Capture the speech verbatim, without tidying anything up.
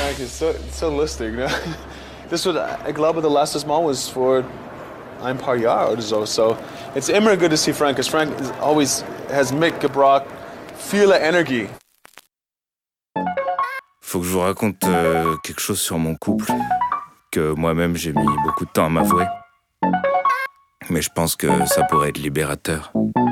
Frank ist so, so lustig, ne? Das wird, ich glaube, das letzte Mal was vor ein paar Jahren oder so. So, it's immer good to see Frank, because Frank is always has mitgebracht viele Energie. Faut que je vous raconte euh, quelque chose sur mon couple, que moi-même j'ai mis beaucoup de temps à m'avouer. Mais je pense que ça pourrait être libérateur.